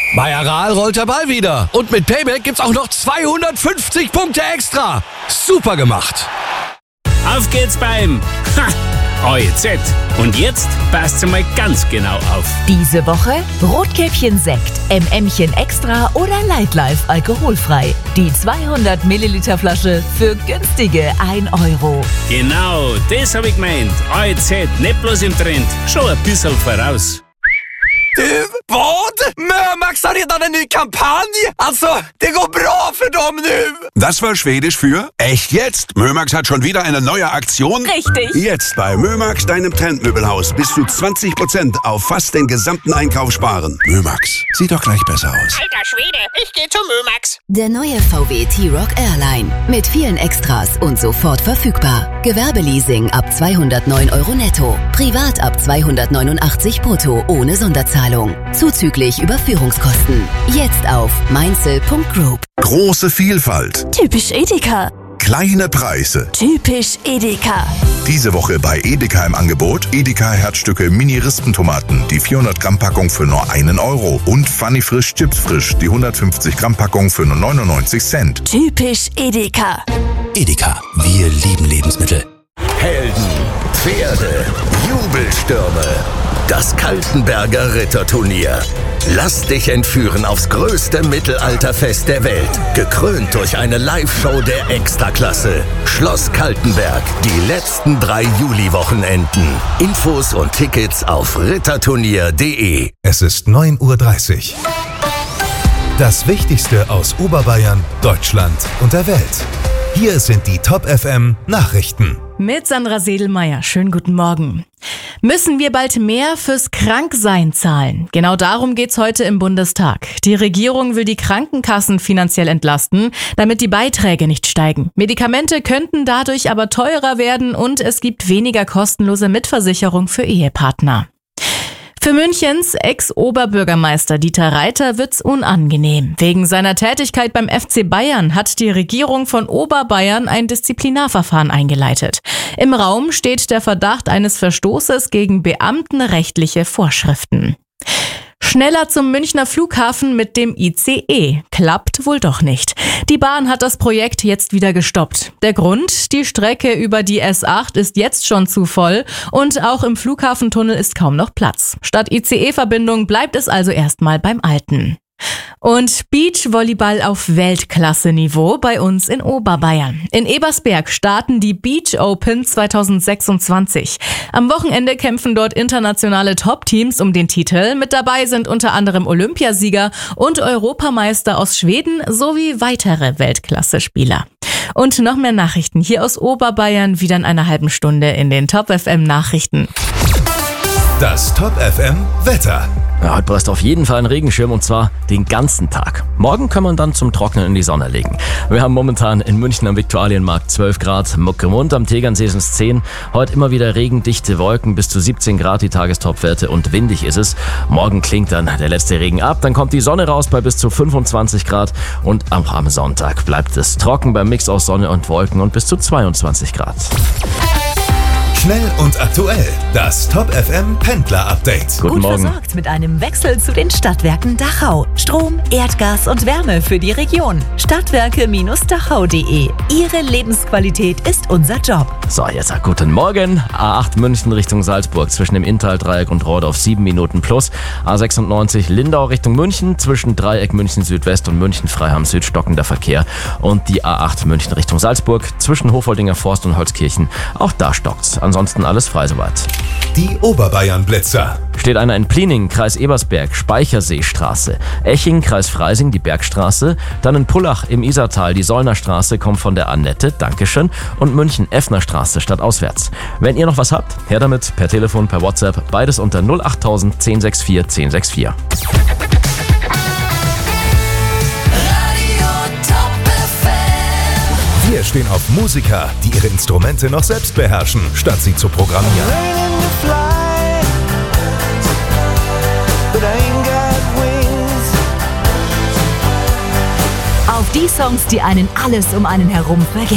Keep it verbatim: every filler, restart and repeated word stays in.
Bei Aral rollt der Ball wieder. Und mit Payback gibt's auch noch zweihundertfünfzig Punkte extra. Super gemacht. Auf geht's beim Ha! O E Z. Und jetzt passt mal ganz genau auf. Diese Woche Rotkäppchen-Sekt, M M'chen Extra oder Lightlife alkoholfrei. Die zweihundert Milliliter Flasche für günstige ein Euro. Genau, das hab ich gemeint. O E Z, nicht bloß im Trend, schon ein bisschen voraus. Du, vad? Mömax har redan en ny kampanj! Alltså, det går bra för dem nu! Das war Schwedisch für echt jetzt. Mömax hat schon wieder eine neue Aktion. Richtig. Jetzt bei Mömax, deinem Trendmöbelhaus, bis zu zwanzig Prozent auf fast den gesamten Einkauf sparen. Mömax, sieht doch gleich besser aus. Alter Schwede, ich geh zu Mömax. Der neue V W T-Roc Airline. Mit vielen Extras und sofort verfügbar. Gewerbeleasing ab zweihundertneun Euro netto. Privat ab zweihundertneunundachtzig brutto ohne Sonderzahlung. Zuzüglich Überführungskosten. Jetzt auf mainzel punkt group. Große Vielfalt. Typisch Edeka. Kleine Preise. Typisch Edeka. Diese Woche bei Edeka im Angebot Edeka Herzstücke Mini-Rispentomaten, die vierhundert Gramm Packung für nur einen Euro und Funny Frisch Chips Frisch, die hundertfünfzig Gramm Packung für nur neunundneunzig Cent. Typisch Edeka. Edeka, wir lieben Lebensmittel. Helden, Pferde, Jubelstürme. Das Kaltenberger Ritterturnier. Lass dich entführen aufs größte Mittelalterfest der Welt. Gekrönt durch eine Live-Show der Extraklasse. Schloss Kaltenberg. Die letzten drei Juli-Wochenenden. Infos und Tickets auf ritterturnier punkt de. Es ist neun Uhr dreißig. Das Wichtigste aus Oberbayern, Deutschland und der Welt. Hier sind die Top F M Nachrichten. Mit Sandra Sedelmeier. Schönen guten Morgen. Müssen wir bald mehr fürs Kranksein zahlen? Genau darum geht's heute im Bundestag. Die Regierung will die Krankenkassen finanziell entlasten, damit die Beiträge nicht steigen. Medikamente könnten dadurch aber teurer werden und es gibt weniger kostenlose Mitversicherung für Ehepartner. Für Münchens Ex-Oberbürgermeister Dieter Reiter wird's unangenehm. Wegen seiner Tätigkeit beim F C Bayern hat die Regierung von Oberbayern ein Disziplinarverfahren eingeleitet. Im Raum steht der Verdacht eines Verstoßes gegen beamtenrechtliche Vorschriften. Schneller zum Münchner Flughafen mit dem I C E. Klappt wohl doch nicht. Die Bahn hat das Projekt jetzt wieder gestoppt. Der Grund? Die Strecke über die S acht ist jetzt schon zu voll und auch im Flughafentunnel ist kaum noch Platz. Statt I C E-Verbindung bleibt es also erstmal beim Alten. Und Beachvolleyball auf Weltklasse-Niveau bei uns in Oberbayern. In Ebersberg starten die Beach Open zwanzig sechsundzwanzig. Am Wochenende kämpfen dort internationale Top-Teams um den Titel. Mit dabei sind unter anderem Olympiasieger und Europameister aus Schweden sowie weitere Weltklasse-Spieler. Und noch mehr Nachrichten hier aus Oberbayern wieder in einer halben Stunde in den Top F M Nachrichten. Das Top F M Wetter. Ja, heute brauchst du auf jeden Fall einen Regenschirm und zwar den ganzen Tag. Morgen kann man dann zum Trocknen in die Sonne legen. Wir haben momentan in München am Viktualienmarkt zwölf Grad, Muckremund am Tegernsee sind es zehn. Heute immer wieder regendichte Wolken, bis zu siebzehn Grad die Tagestopwerte und windig ist es. Morgen klingt dann der letzte Regen ab, dann kommt die Sonne raus bei bis zu fünfundzwanzig Grad und am, am Sonntag bleibt es trocken beim Mix aus Sonne und Wolken und bis zu zweiundzwanzig Grad. Schnell und aktuell. Das Top F M Pendler Update. Guten Gut Morgen. versorgt mit einem Wechsel zu den Stadtwerken Dachau. Strom, Erdgas und Wärme für die Region. Stadtwerke Dachau punkt de. Ihre Lebensqualität ist unser Job. So, jetzt guten Morgen. A acht München Richtung Salzburg zwischen dem Inntal-Dreieck und Rohrdorf sieben Minuten plus. A sechsundneunzig Lindau Richtung München zwischen Dreieck München Südwest und München Freiham Süd stockender Verkehr. Und die A acht München Richtung Salzburg zwischen Hofoldinger Forst und Holzkirchen. Auch da stockt's. Ansonsten alles frei soweit. Die Oberbayern-Blitzer. Steht einer in Pliening, Kreis Ebersberg, Speicherseestraße. Eching, Kreis Freising, die Bergstraße. Dann in Pullach im Isartal, die Sollnerstraße kommt von der Annette, Dankeschön. Und München, Effnerstraße statt auswärts. Wenn ihr noch was habt, her damit, per Telefon, per WhatsApp, beides unter null achttausend zehn sechs vier zehn sechs vier. Wir stehen auf Musiker, die ihre Instrumente noch selbst beherrschen, statt sie zu programmieren. Auf die Songs, die einen alles um einen herum vergessen